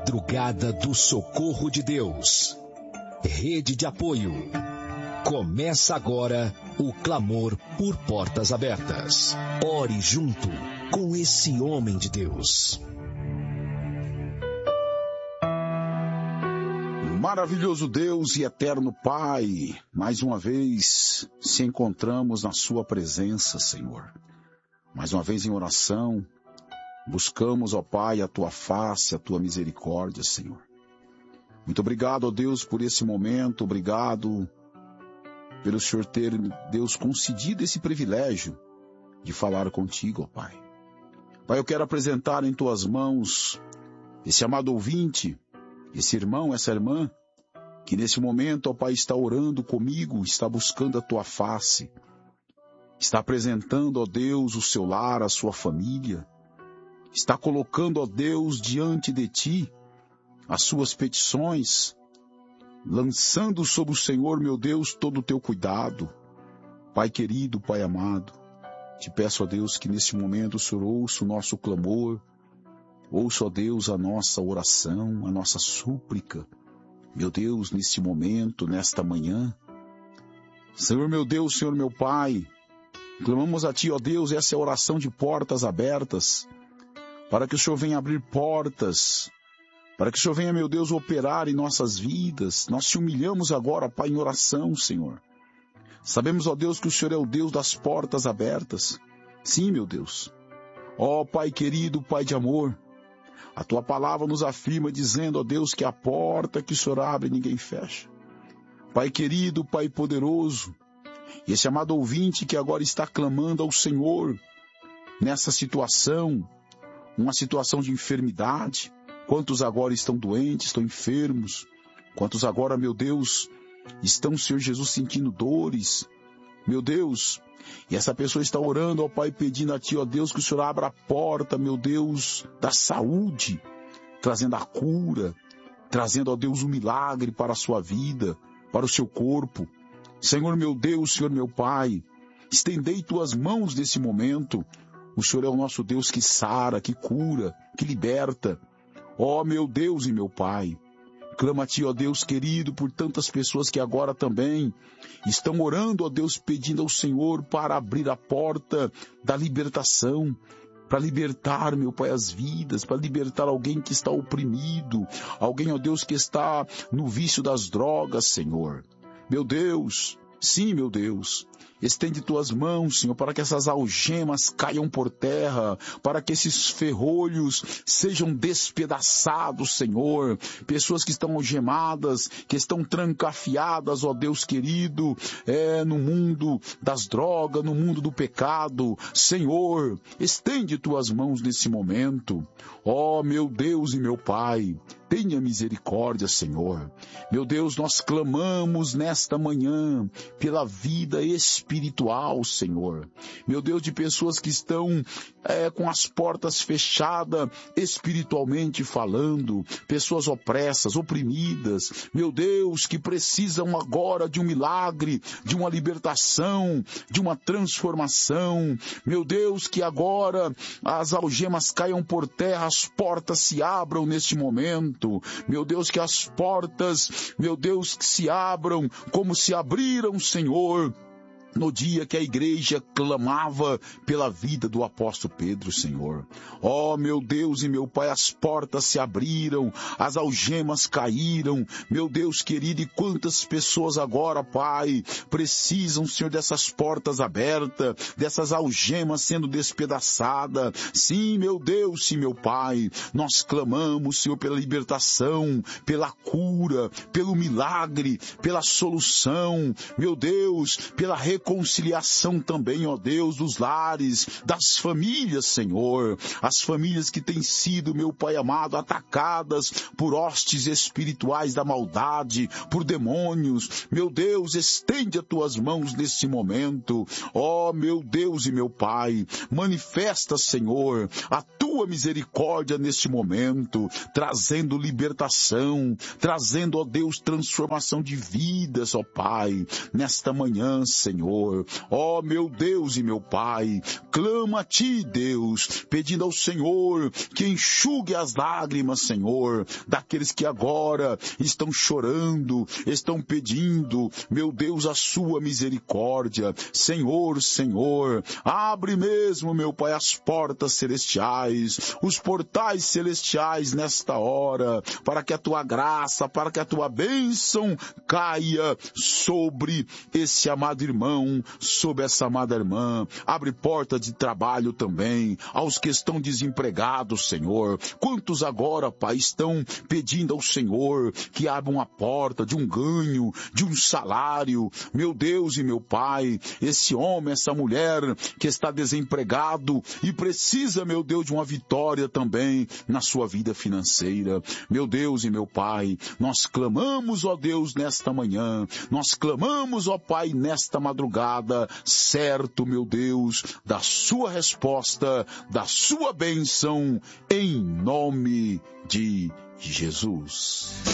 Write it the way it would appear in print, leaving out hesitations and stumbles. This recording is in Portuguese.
Madrugada do Socorro de Deus. Rede de apoio. Começa agora o clamor por portas abertas. Ore junto com esse homem de Deus. Maravilhoso Deus e eterno Pai, mais uma vez se encontramos na sua presença, Senhor. Mais uma vez em oração, buscamos, ó Pai, a tua face, a tua misericórdia, Senhor. Muito obrigado, ó Deus, por esse momento, obrigado pelo Senhor ter, Deus, concedido esse privilégio de falar contigo, ó Pai. Pai, eu quero apresentar em tuas mãos esse amado ouvinte, esse irmão, essa irmã, que nesse momento, ó Pai, está orando comigo, está buscando a tua face, está apresentando, ó Deus, o seu lar, a sua família, está colocando, ó Deus, diante de ti as suas petições, lançando sobre o Senhor, meu Deus, todo o teu cuidado. Pai querido, Pai amado, te peço, ó Deus, que nesse momento o Senhor ouça o nosso clamor, ouça, ó Deus, a nossa oração, a nossa súplica. Meu Deus, nesse momento, nesta manhã, Senhor meu Deus, Senhor meu Pai, clamamos a Ti, ó Deus, essa é a oração de portas abertas, para que o Senhor venha abrir portas, para que o Senhor venha, meu Deus, operar em nossas vidas. Nós te humilhamos agora, Pai, em oração, Senhor. Sabemos, ó Deus, que o Senhor é o Deus das portas abertas. Sim, meu Deus. Ó Pai querido, Pai de amor, a Tua palavra nos afirma dizendo, ó Deus, que a porta que o Senhor abre ninguém fecha. Pai querido, Pai poderoso, e esse amado ouvinte que agora está clamando ao Senhor nessa situação, uma situação de enfermidade. Quantos agora estão doentes, estão enfermos? Quantos agora, meu Deus, estão, Senhor Jesus, sentindo dores? Meu Deus, e essa pessoa está orando, ó Pai, pedindo a Ti, ó Deus, que o Senhor abra a porta, meu Deus, da saúde, trazendo a cura, trazendo, ó Deus, um milagre para a sua vida, para o seu corpo. Senhor meu Deus, Senhor meu Pai, estendei Tuas mãos nesse momento. O Senhor é o nosso Deus que sara, que cura, que liberta. Ó meu Deus e meu Pai, clama a Ti, ó Deus querido, por tantas pessoas que agora também estão orando, ó Deus, pedindo ao Senhor para abrir a porta da libertação, para libertar, meu Pai, as vidas, para libertar alguém que está oprimido, alguém, ó Deus, que está no vício das drogas, Senhor. Meu Deus, sim, meu Deus, estende Tuas mãos, Senhor, para que essas algemas caiam por terra, para que esses ferrolhos sejam despedaçados, Senhor. Pessoas que estão algemadas, que estão trancafiadas, ó Deus querido, no mundo das drogas, no mundo do pecado. Senhor, estende Tuas mãos nesse momento. Ó meu Deus e meu Pai, tenha misericórdia, Senhor. Meu Deus, nós clamamos nesta manhã pela vida espiritual, Senhor. Meu Deus, de pessoas que estão com as portas fechadas espiritualmente falando, pessoas opressas, oprimidas, meu Deus, que precisam agora de um milagre, de uma libertação, de uma transformação. Meu Deus, que agora as algemas caiam por terra, as portas se abram neste momento. Meu Deus, que as portas, meu Deus, que se abram como se abriram, Senhor, no dia que a igreja clamava pela vida do apóstolo Pedro, Senhor. Ó, meu Deus e meu Pai, as portas se abriram, as algemas caíram, meu Deus querido, e quantas pessoas agora, Pai, precisam, Senhor, dessas portas abertas, dessas algemas sendo despedaçadas. Sim, meu Deus, sim, meu Pai, nós clamamos, Senhor, pela libertação, pela cura, pelo milagre, pela solução, meu Deus, pela reconciliação também, ó Deus, dos lares, das famílias, Senhor, as famílias que têm sido, meu Pai amado, atacadas por hostes espirituais da maldade, por demônios. Meu Deus, estende as Tuas mãos nesse momento. Ó meu Deus e meu Pai, manifesta, Senhor, a Tua misericórdia neste momento, trazendo libertação, trazendo, ó Deus, transformação de vidas, ó Pai, nesta manhã, Senhor. Senhor. Ó meu Deus e meu Pai, clama a Ti, Deus, pedindo ao Senhor que enxugue as lágrimas, Senhor, daqueles que agora estão chorando, estão pedindo, meu Deus, a Sua misericórdia. Senhor, Senhor, abre mesmo, meu Pai, as portas celestiais, os portais celestiais nesta hora, para que a Tua graça, para que a Tua bênção caia sobre esse amado irmão, sobre essa amada irmã. Abre porta de trabalho também aos que estão desempregados, Senhor. Quantos agora, Pai, estão pedindo ao Senhor que abra uma porta de um ganho, de um salário. Meu Deus e meu Pai, esse homem, essa mulher que está desempregado e precisa, meu Deus, de uma vitória também na sua vida financeira. Meu Deus e meu Pai, nós clamamos, ó Deus, nesta manhã, nós clamamos, ó Pai, nesta madrugada, certo, meu Deus, da sua resposta, da sua bênção, em nome de Jesus.